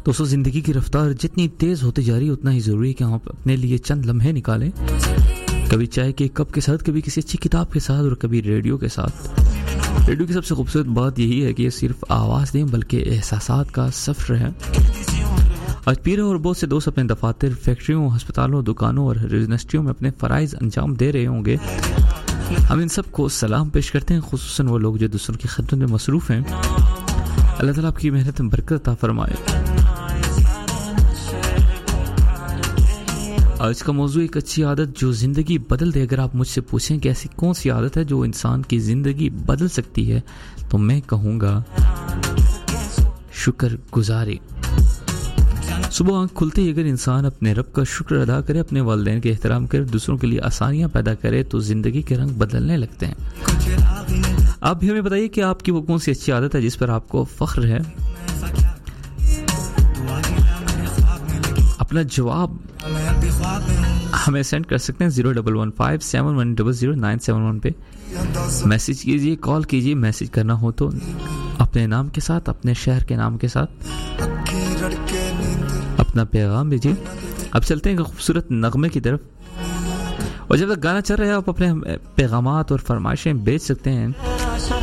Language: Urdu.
دوستو زندگی کی رفتار جتنی تیز ہوتی جا رہی ہے اتنا ہی ضروری ہے کہ ہم اپنے لیے چند لمحے نکالیں، کبھی چائے کے کپ کے ساتھ، کبھی کسی اچھی کتاب کے ساتھ، اور کبھی ریڈیو کے ساتھ۔ ریڈیو کی سب سے خوبصورت بات یہی ہے کہ یہ صرف آواز نہیں بلکہ احساسات کا سفر ہے۔ آج پیروں اور بہت سے دوست اپنے دفاتر، فیکٹریوں، ہسپتالوں، دکانوں اور یونیورسٹیوں میں اپنے فرائض انجام دے رہے ہوں گے۔ ہم ان سب کو سلام پیش کرتے ہیں، خصوصاً وہ لوگ جو دوسروں کی خدمت میں مصروف ہیں۔ اللہ تعالیٰ آپ کی محنت میں برکت عطا فرمائے۔ آج کا موضوع ایک اچھی عادت جو زندگی بدل دے۔ اگر آپ مجھ سے پوچھیں کہ ایسی کون سی عادت ہے جو انسان کی زندگی بدل سکتی ہے تو میں کہوں گا شکر گزاری۔ صبح آنکھ کھلتے ہی اگر انسان اپنے رب کا شکر ادا کرے، اپنے والدین کے احترام کرے، دوسروں کے لیے آسانیاں پیدا کرے تو زندگی کے رنگ بدلنے لگتے ہیں۔ آپ بھی ہمیں بتائیے کہ آپ کی وہ کون سی اچھی عادت ہے جس پر آپ کو فخر ہے۔ اپنا جواب ہمیں سینڈ کر سکتے ہیں 011571000971 پہ۔ میسج کیجیے، کال کیجیے۔ میسج کرنا ہو تو اپنے نام کے ساتھ، اپنے شہر کے نام کے ساتھ اپنا پیغام بھیجیے۔ اب چلتے ہیں ایک خوبصورت نغمے کی طرف، اور جب تک گانا چل رہا ہے آپ اپنے پیغامات اور فرمائشیں بھیج سکتے ہیں